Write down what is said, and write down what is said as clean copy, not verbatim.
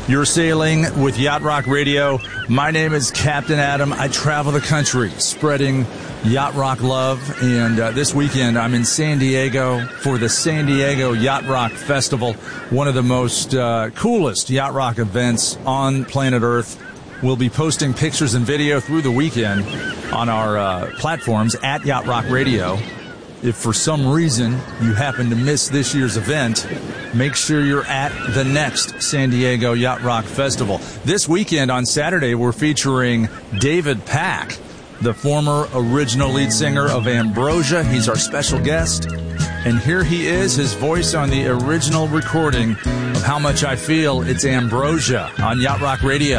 You're sailing with Yacht Rock Radio. My name is Captain Adam. I travel the country spreading Yacht Rock love. And this weekend, I'm in San Diego for the San Diego Yacht Rock Festival, one of the most coolest yacht rock events on planet Earth. We'll be posting pictures and video through the weekend on our platforms at Yacht Rock Radio. If for some reason you happen to miss this year's event, make sure you're at the next San Diego Yacht Rock Festival. This weekend on Saturday, we're featuring David Pack, the former original lead singer of Ambrosia. He's our special guest. And here he is, his voice on the original recording of How Much I Feel. It's Ambrosia on Yacht Rock Radio.